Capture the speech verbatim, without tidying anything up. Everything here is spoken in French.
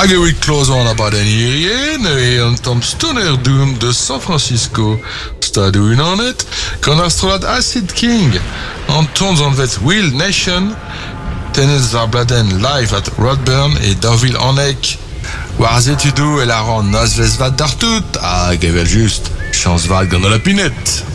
Hag evit klozan abadenn irien e an tamm stoner doom de San Francisco stadoù unanet gant ar strollad Acid King an tonz an vet Will Nation tenez ar bladen live at Rodburn e Davil Anek. Warzetu do el a ran nazvez vat d'ar tout hag evel just chans vat gant la pinet.